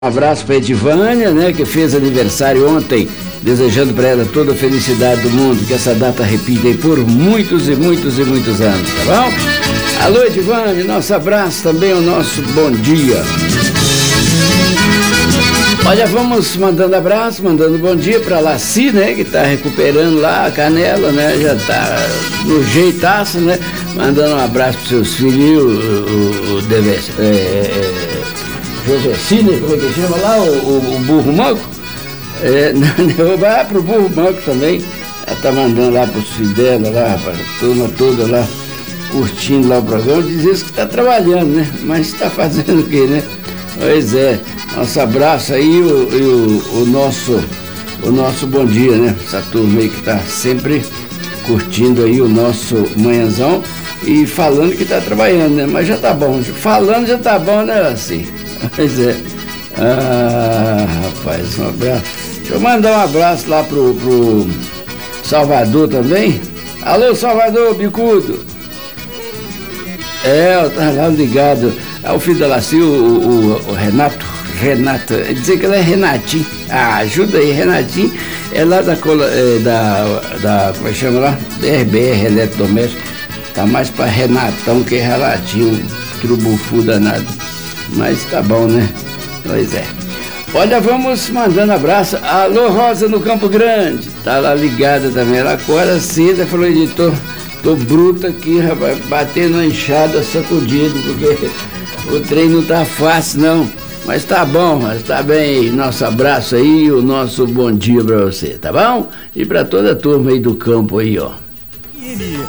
Um abraço para Edivânia, né, que fez aniversário ontem, desejando para ela toda a felicidade do mundo, que essa data repita aí por muitos e muitos e muitos anos, tá bom? Alô, Edivânia, nosso abraço também, o nosso bom dia. Olha, vamos mandando abraço, mandando bom dia para Laci, né, que tá recuperando lá a canela, né, já tá no jeitaço, né, mandando um abraço para seus filhos, o Josecine, como é que chama lá, o burro manco? Vai pro burro manco também. Ela tá mandando lá pros filhos dela, lá, rapaz, a turma toda lá, curtindo lá o programa, diz isso que tá trabalhando, né? Mas tá fazendo o quê, né? Pois é, nosso abraço aí e o nosso bom dia, né? Essa turma aí que tá sempre curtindo aí o nosso manhãzão e falando que tá trabalhando, né? Mas já tá bom, falando já tá bom, né, assim? Pois é. Rapaz, um abraço. Deixa eu mandar um abraço lá pro Salvador também. Alô, Salvador, bicudo. Tá lá ligado. É o filho da Laci, o Renato, dizer que ele é Renatinho. Ajuda aí, Renatinho. É lá da como é que chama lá? RBR, Eletrodoméstico. Tá mais pra Renatão que Renatinho, trubufu danado. Mas tá bom, né? Pois é. Olha, vamos mandando abraço. Alô, Rosa no Campo Grande. Tá lá ligada também. Ela acorda cedo, falou, editor, tô bruto aqui, rapaz, batendo a enxada, sacudido, porque o trem não tá fácil, não. Mas tá bom, mas tá bem. Nosso abraço aí, o nosso bom dia pra você, tá bom? E pra toda a turma aí do campo aí, ó.